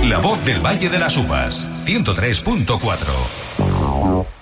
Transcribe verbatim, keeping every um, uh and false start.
La voz del Valle de las Uvas, ciento tres punto cuatro.